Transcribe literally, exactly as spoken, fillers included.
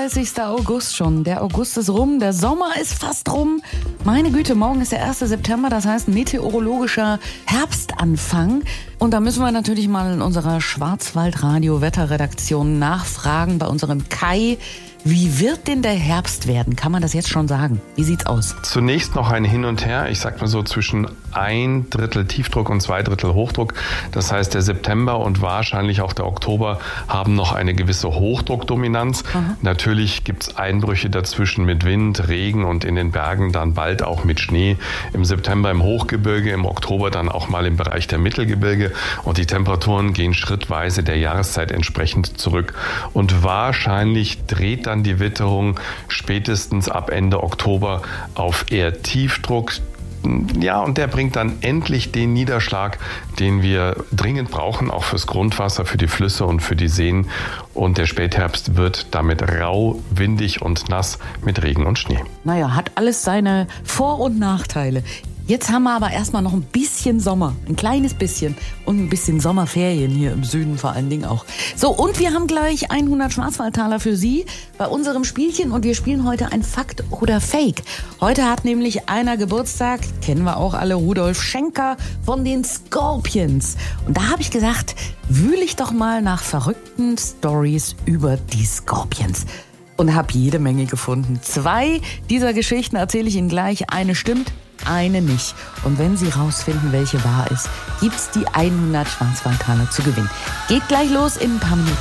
einunddreißigster August schon. Der August ist rum, der Sommer ist fast rum. Meine Güte, morgen ist der erste September, das heißt meteorologischer Herbstanfang. Und da müssen wir natürlich mal in unserer Schwarzwaldradio-Wetterredaktion nachfragen bei unserem Kai. Wie wird denn der Herbst werden? Kann man das jetzt schon sagen? Wie sieht's aus? Zunächst noch ein Hin und Her. Ich sag mal so zwischen ein Drittel Tiefdruck und zwei Drittel Hochdruck. Das heißt, der September und wahrscheinlich auch der Oktober haben noch eine gewisse Hochdruckdominanz. Aha. Natürlich gibt's Einbrüche dazwischen mit Wind, Regen und in den Bergen dann bald auch mit Schnee. Im September im Hochgebirge, im Oktober dann auch mal im Bereich der Mittelgebirge. Und die Temperaturen gehen schrittweise der Jahreszeit entsprechend zurück. Und wahrscheinlich dreht dann die Witterung spätestens ab Ende Oktober auf eher Tiefdruck. Ja, und der bringt dann endlich den Niederschlag, den wir dringend brauchen, auch fürs Grundwasser, für die Flüsse und für die Seen. Und der Spätherbst wird damit rau, windig und nass mit Regen und Schnee. Naja, hat alles seine Vor- und Nachteile. Jetzt haben wir aber erstmal noch ein bisschen Sommer, ein kleines bisschen und ein bisschen Sommerferien hier im Süden vor allen Dingen auch. So, und wir haben gleich hundert Schwarzwaldtaler für Sie bei unserem Spielchen und wir spielen heute ein Fakt oder Fake. Heute hat nämlich einer Geburtstag, kennen wir auch alle, Rudolf Schenker von den Scorpions. Und da habe ich gesagt, wühle ich doch mal nach verrückten Stories über die Scorpions. Und habe jede Menge gefunden. Zwei dieser Geschichten erzähle ich Ihnen gleich. Eine stimmt, eine nicht. Und wenn Sie rausfinden, welche wahr ist, gibt's die hundert Schwarzwaldtaler zu gewinnen. Geht gleich los in ein paar Minuten.